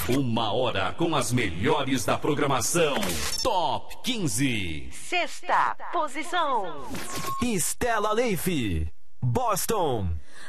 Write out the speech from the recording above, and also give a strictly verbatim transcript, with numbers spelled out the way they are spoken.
Uma hora com as melhores da programação. Top quinze. Sexta posição. Stella Leif, Boston.